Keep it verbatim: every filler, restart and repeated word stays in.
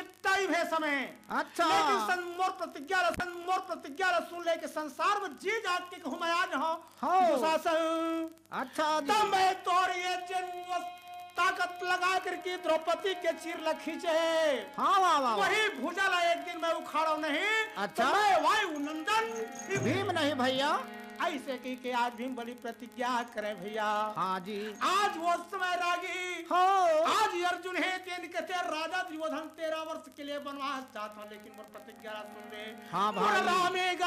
Time है समय। अच्छा। लेकिन सन्मोर प्रतिज्ञा ला सन्मोर प्रतिज्ञा ला सुन ले कि संसार में जी जात के कहूँ मैं आज हूँ दुशासन। अच्छा जी। तब मैं तोर ये जन्म ताकत लगा करके द्रौपदी के चीर ला खींचे। हाँ वाह वाह। वही भुजला एक दिन मैं उखाड़ा नहीं। अच्छा। तो मैं वायु नंदन भीम नहीं भैया। ऐसे की के आज भीम बड़ी प्रतिज्ञा करें भैया। हाँ जी। आज वो समय रागी हो। आज अर्जुन है तेन कहते राजा दुर्योधन तेरह वर्ष के लिए वनवास चाहता हूँ, लेकिन वो प्रतिज्ञा सुन ले। हाँ भाई।